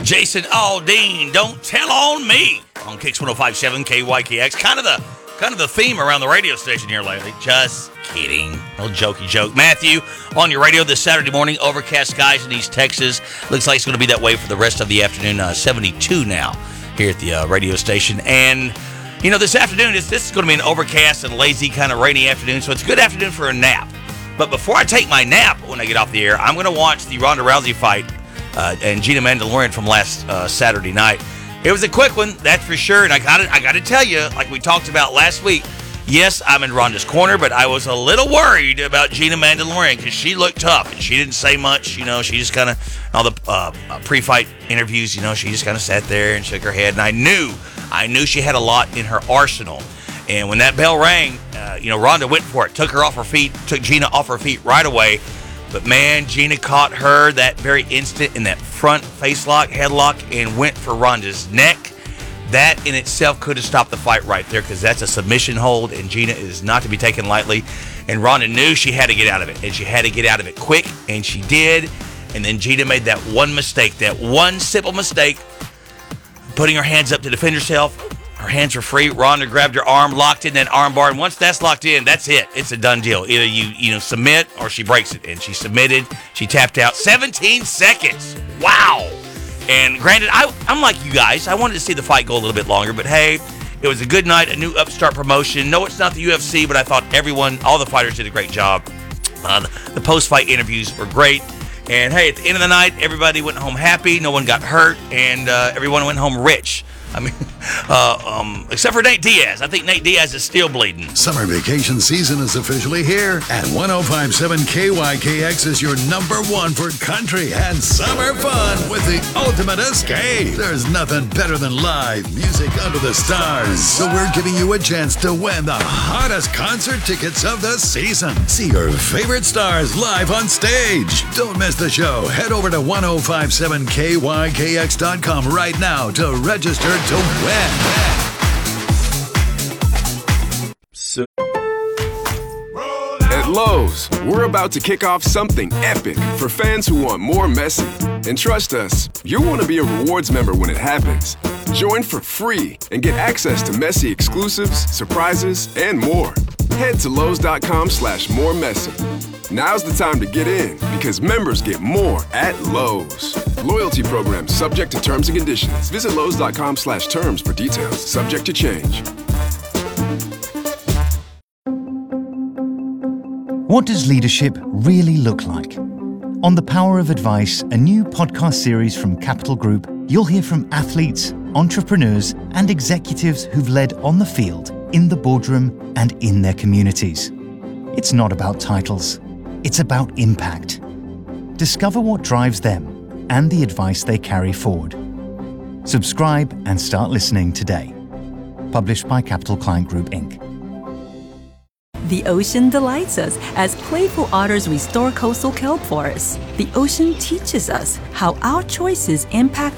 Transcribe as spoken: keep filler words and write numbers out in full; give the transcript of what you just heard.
Jason Aldean, Don't Tell on Me on Kicks one oh five point seven K Y K X. Kind of the kind of the theme around the radio station here lately. Just kidding. No jokey joke. Matthew, on your radio this Saturday morning, overcast skies in East Texas. Looks like it's going to be that way for the rest of the afternoon. Uh, seventy-two now here at the uh, radio station. And, you know, this afternoon, is this is going to be an overcast and lazy kind of rainy afternoon, so it's a good afternoon for a nap. But before I take my nap when I get off the air, I'm going to watch the Ronda Rousey fight uh, and Gina Mandalorian from last uh, Saturday night. It was a quick one, that's for sure, and I got I got to tell you, like we talked about last week, yes, I'm in Ronda's corner, but I was a little worried about Gina Mandalorian because she looked tough, and she didn't say much, you know, she just kind of, all the uh, pre-fight interviews, you know, she just kind of sat there and shook her head, and I knew, I knew she had a lot in her arsenal, and when that bell rang, uh, you know, Ronda went for it, took her off her feet, took Gina off her feet right away. But, man, Gina caught her that very instant in that front face lock, headlock, and went for Ronda's neck. That in itself could have stopped the fight right there because that's a submission hold, and Gina is not to be taken lightly. And Ronda knew she had to get out of it, and she had to get out of it quick, and she did. And then Gina made that one mistake, that one simple mistake, putting her hands up to defend herself. Her hands were free. Ronda grabbed her arm, locked in that arm bar, and once that's locked in, that's it. It's a done deal. Either you you know submit or she breaks it. And she submitted. She tapped out. seventeen seconds. Wow. And granted, I, I'm like you guys. I wanted to see the fight go a little bit longer, but hey, it was a good night, a new upstart promotion. No, it's not the U F C, but I thought everyone, all the fighters did a great job. Uh, the, the post-fight interviews were great. And hey, at the end of the night, everybody went home happy. No one got hurt, and uh, everyone went home rich. I mean, uh, um, except for Nate Diaz. I think Nate Diaz is still bleeding. Summer vacation season is officially here, and one oh five point seven K Y K X is your number one for country and summer fun with the ultimate escape. There's nothing better than live music under the stars, so we're giving you a chance to win the hottest concert tickets of the season. See your favorite stars live on stage. Don't miss the show. Head over to ten fifty-seven K Y K X dot com right now to register to win. So, at Lowe's, we're about to kick off something epic for fans who want more Messi. And trust us, you'll want to be a rewards member when it happens. Join for free and get access to Messi exclusives, surprises, and more. Head to Lowe's.com slash more Messi. Now's the time to get in because members get more at Lowe's. Loyalty program subject to terms and conditions. Visit Lowe's.com slash terms for details. Subject to change. What does leadership really look like? On The Power of Advice, a new podcast series from Capital Group, you'll hear from athletes, entrepreneurs, and executives who've led on the field, in the boardroom, and in their communities. It's not about titles. It's about impact. Discover what drives them and the advice they carry forward. Subscribe and start listening today. Published by Capital Client Group, Incorporated. The ocean delights us as playful otters restore coastal kelp forests. The ocean teaches us how our choices impact